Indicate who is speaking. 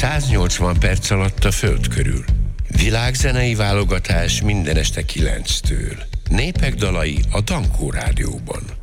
Speaker 1: 180 perc alatt a föld körül. Világzenei válogatás minden este 9-től. Népek dalai a Dankó Rádióban.